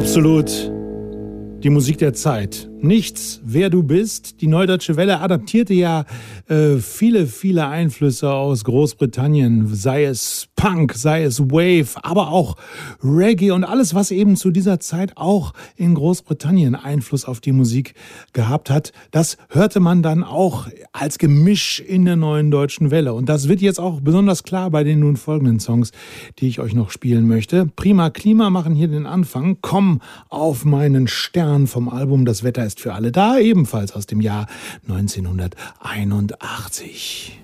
Absolut die Musik der Zeit. Nichts, wer du bist. Die Neue Deutsche Welle adaptierte ja viele Einflüsse aus Großbritannien, sei es Punk, sei es Wave, aber auch Reggae und alles, was eben zu dieser Zeit auch in Großbritannien Einfluss auf die Musik gehabt hat. Das hörte man dann auch als Gemisch in der Neuen Deutschen Welle. Und das wird jetzt auch besonders klar bei den nun folgenden Songs, die ich euch noch spielen möchte. Prima Klima machen hier den Anfang. Komm auf meinen Stern vom Album Das Wetter ist für alle da, ebenfalls aus dem Jahr 1981.